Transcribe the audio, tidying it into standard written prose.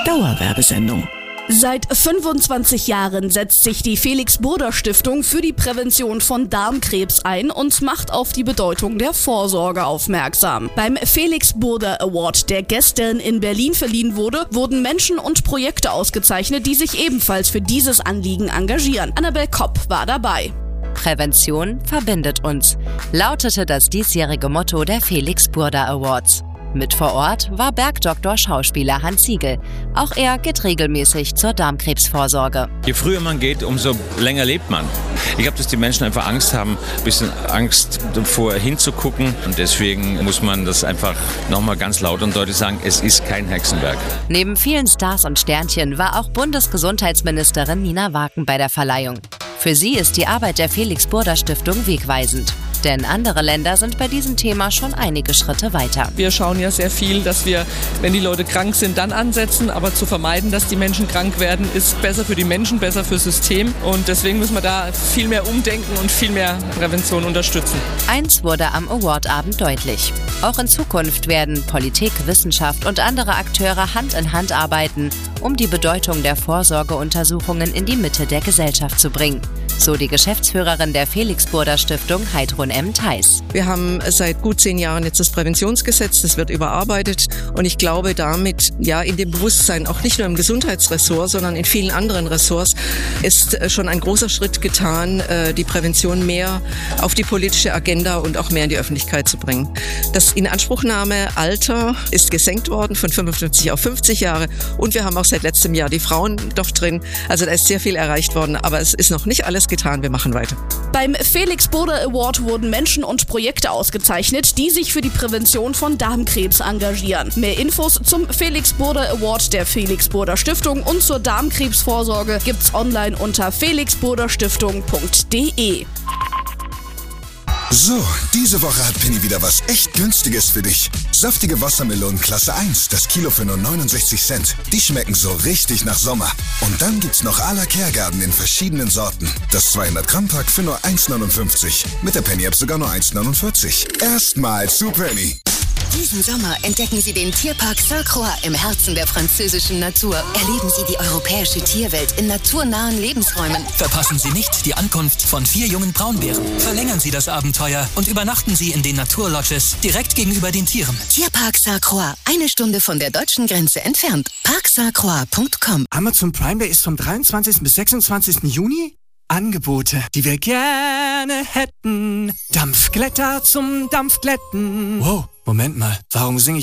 Dauerwerbesendung. Seit 25 Jahren setzt sich die Felix-Burda-Stiftung für die Prävention von Darmkrebs ein und macht auf die Bedeutung der Vorsorge aufmerksam. Beim Felix-Burda Award, der gestern in Berlin verliehen wurde, wurden Menschen und Projekte ausgezeichnet, die sich ebenfalls für dieses Anliegen engagieren. Annabel Kopp war dabei. Prävention verbindet uns, lautete das diesjährige Motto der Felix-Burda Awards. Mit vor Ort war Bergdoktor-Schauspieler Hans Siegel. Auch er geht regelmäßig zur Darmkrebsvorsorge. Je früher man geht, umso länger lebt man. Ich glaube, dass die Menschen einfach Angst haben, ein bisschen Angst davor hinzugucken. Und deswegen muss man das einfach nochmal ganz laut und deutlich sagen, es ist kein Hexenwerk. Neben vielen Stars und Sternchen war auch Bundesgesundheitsministerin Nina Waken bei der Verleihung. Für sie ist die Arbeit der Felix-Burda-Stiftung wegweisend. Denn andere Länder sind bei diesem Thema schon einige Schritte weiter. Wir schauen ja sehr viel, dass wir, wenn die Leute krank sind, dann ansetzen. Aber zu vermeiden, dass die Menschen krank werden, ist besser für die Menschen, besser fürs System. Und deswegen müssen wir da viel mehr umdenken und viel mehr Prävention unterstützen. Eins wurde am Awardabend deutlich. Auch in Zukunft werden Politik, Wissenschaft und andere Akteure Hand in Hand arbeiten, um die Bedeutung der Vorsorgeuntersuchungen in die Mitte der Gesellschaft zu bringen. So die Geschäftsführerin der Felix-Burda-Stiftung, Heidrun M. Theis. Wir haben seit gut 10 Jahren jetzt das Präventionsgesetz, das wird überarbeitet. Und ich glaube, damit in dem Bewusstsein, auch nicht nur im Gesundheitsressort, sondern in vielen anderen Ressorts, ist schon ein großer Schritt getan, die Prävention mehr auf die politische Agenda und auch mehr in die Öffentlichkeit zu bringen. Das Inanspruchnahmealter ist gesenkt worden von 55 auf 50 Jahre. Und wir haben auch seit letztem Jahr die Frauen doch drin. Also da ist sehr viel erreicht worden, aber es ist noch nicht alles getan. Wir machen weiter. Beim Felix-Burda Award wurden Menschen und Projekte ausgezeichnet, die sich für die Prävention von Darmkrebs engagieren. Mehr Infos zum Felix-Burda Award der Felix-Burda-Stiftung und zur Darmkrebsvorsorge gibt's online unter felixburda-stiftung.de. So, diese Woche hat Penny wieder was echt Günstiges für dich. Saftige Wassermelonen Klasse 1, das Kilo für nur 69 Cent. Die schmecken so richtig nach Sommer. Und dann gibt's noch à la Kergarten in verschiedenen Sorten. Das 200-Gramm-Pack für nur 1,59. Mit der Penny-App sogar nur 1,49. Erstmal zu Penny. Diesen Sommer entdecken Sie den Tierpark Sainte-Croix im Herzen der französischen Natur. Erleben Sie die europäische Tierwelt in naturnahen Lebensräumen. Verpassen Sie nicht die Ankunft von 4 jungen Braunbären. Verlängern Sie das Abenteuer und übernachten Sie in den Naturlodges direkt gegenüber den Tieren. Tierpark Sainte-Croix, 1 Stunde von der deutschen Grenze entfernt. parksaintecroix.com. Amazon Prime Day ist vom 23. bis 26. Juni. Angebote, die wir gerne hätten. Dampfglätter zum Dampfglätten. Wow, Moment mal, warum singe ich